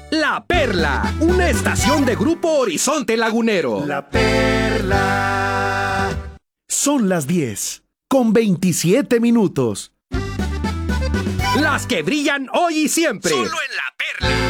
La Perla, una estación de Grupo Horizonte Lagunero. La Perla. Son las 10:27. Las que brillan hoy y siempre. Solo en La Perla.